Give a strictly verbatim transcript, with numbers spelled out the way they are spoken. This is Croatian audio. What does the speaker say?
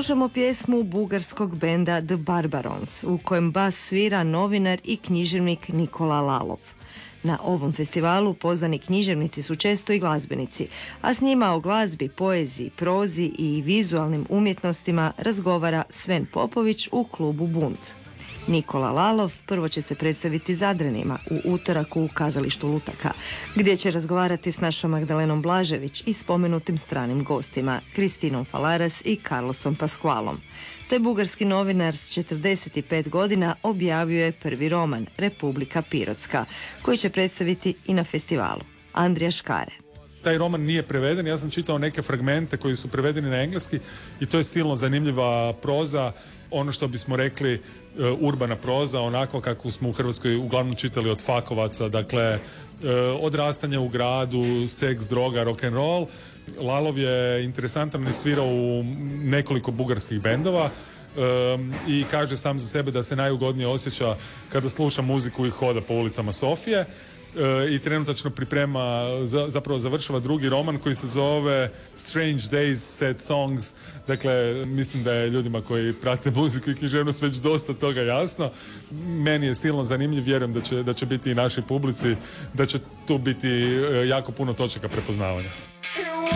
Slušamo pjesmu bugarskog benda The Barbarons, u kojem bas svira novinar i književnik Nikola Lalov. Na ovom festivalu pozvani književnici su često i glazbenici, a s njima o glazbi, poeziji, prozi i vizualnim umjetnostima razgovara Sven Popović u klubu Bunt. Nikola Lalov prvo će se predstaviti Zadranima u utorak u kazalištu Lutaka, gdje će razgovarati s našom Magdalenom Blažević i spomenutim stranim gostima, Kristinom Falaras i Carlosom Pasqualom. Te bugarski novinar s četrdeset pet godina objavio je prvi roman, Republika Pirotska, koji će predstaviti i na festivalu. Andrija Škare. Taj roman nije preveden, ja sam čitao neke fragmente koji su prevedeni na engleski i to je silno zanimljiva proza, ono što bismo rekli uh, urbana proza, onako kako smo u Hrvatskoj uglavnom čitali od fakovaca, dakle uh, odrastanje u gradu, seks, droga, rock and roll. Lalov je interesantan i svirao u nekoliko bugarskih bendova um, i kaže sam za sebe da se najugodnije osjeća kada sluša muziku i hoda po ulicama Sofije. I trenutačno priprema, zapravo završava drugi roman koji se zove Strange Days, Sad Songs. Dakle, mislim da je ljudima koji prate muziku i književnost već dosta toga jasno. Meni je silno zanimljiv, vjerujem da će, da će biti i našoj publici, da će tu biti jako puno točaka prepoznavanja.